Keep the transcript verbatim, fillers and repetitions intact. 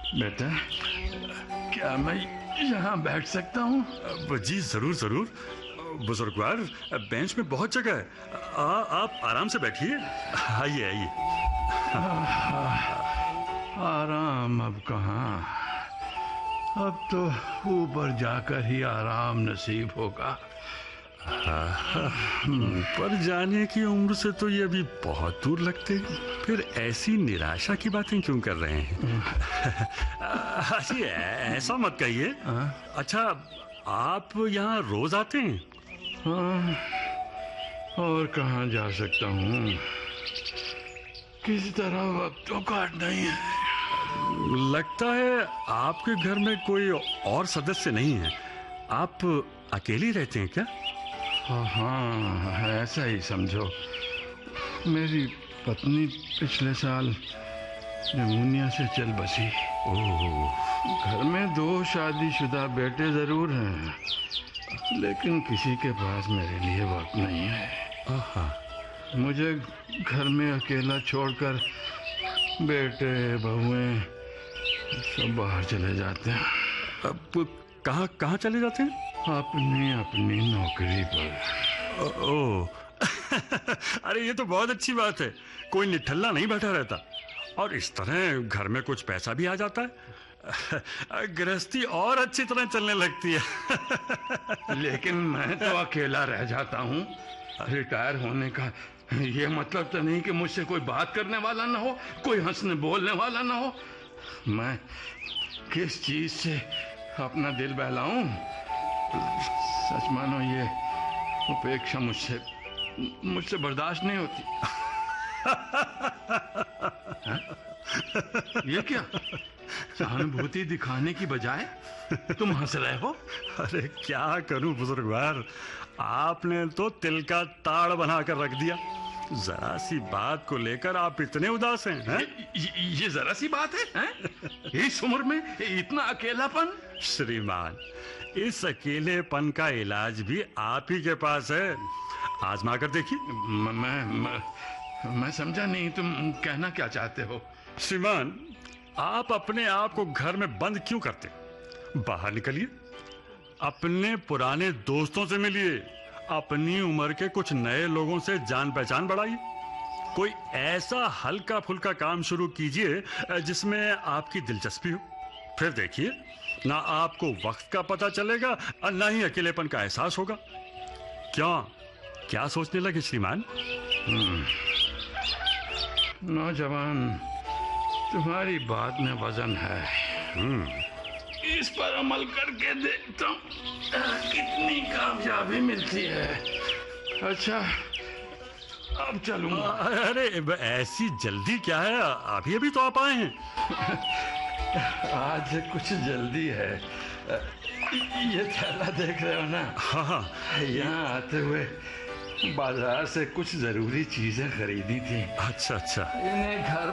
बेटा, क्या मैं यहाँ बैठ सकता हूँ? जी जरूर जरूर बुजुर्गवार, बेंच में बहुत जगह है। आ, आप आराम से बैठिए। आइए आइए। आराम अब कहाँ, अब तो ऊपर जाकर ही आराम नसीब होगा। ऊपर जाने की उम्र से तो ये अभी बहुत दूर लगते हैं, फिर ऐसी निराशा की बातें क्यों कर रहे हैं? अजी ऐसा मत कहिए। अच्छा, आप यहाँ रोज आते हैं? हाँ, और कहाँ जा सकता हूँ, किस तरह वक्त तो काटना ही है। लगता है आपके घर में कोई और सदस्य नहीं है, आप अकेले रहते हैं क्या? हाँ हाँ, ऐसा ही समझो। मेरी पत्नी पिछले साल निमोनिया से चल बसी। ओह। घर में दो शादीशुदा बेटे जरूर हैं, लेकिन किसी के पास मेरे लिए वक्त नहीं है। आहा। मुझे घर में अकेला छोड़कर बेटे बहुएं सब बाहर चले जाते हैं। अब कहाँ कहाँ चले जाते हैं? अपनी अपनी नौकरी पर। ओ, ओ। अरे ये तो बहुत अच्छी बात है, कोई निठल्ला नहीं बैठा रहता, और इस तरह घर में कुछ पैसा भी आ जाता है, गृहस्थी और अच्छी तरह चलने लगती है। लेकिन मैं तो अकेला रह जाता हूँ। रिटायर होने का ये मतलब तो नहीं कि मुझसे कोई बात करने वाला ना हो, कोई हंसने बोलने वाला ना हो। मैं किस चीज से अपना दिल बहलाऊं? सच मानो ये उपेक्षा मुझसे मुझसे बर्दाश्त नहीं होती। ये क्या, सहानुभूति दिखाने की बजाय तुम हंस रहे हो? अरे क्या करूं बुजुर्गवार, आपने तो तिल का ताड़ बना कर रख दिया। जरा सी बात को लेकर आप इतने उदास हैं, हैं? ये, ये जरा सी बात है, हैं? इस उम्र में इतना अकेलापन? श्रीमान, इस अकेलेपन का इलाज भी आप ही के पास है, आजमा कर देखिए। मैं, मैं मैं समझा नहीं, तुम कहना क्या चाहते हो? श्रीमान, आप अपने आप को घर में बंद क्यों करते? बाहर निकलिए, अपने पुराने दोस्तों से मिलिए, अपनी उम्र के कुछ नए लोगों से जान पहचान बढ़ाइए, कोई ऐसा हल्का फुल्का काम शुरू कीजिए जिसमें आपकी दिलचस्पी हो। फिर देखिए, ना आपको वक्त का पता चलेगा और ना ही अकेलेपन का एहसास होगा। क्या क्या सोचने लगे श्रीमान? नौजवान, तुम्हारी बात में वजन है। इस पर अमल करके देखता हूँ कितनी कामयाबी मिलती है। अच्छा, अब चलूंगा। अरे ऐसी जल्दी क्या है, अभी अभी तो आप आए हैं। आज कुछ जल्दी है। ये थैला देख रहे हो ना? हाँ हाँ। यहाँ आते हुए बाजार से कुछ जरूरी चीजें खरीदी थी। अच्छा अच्छा। इन्हें घर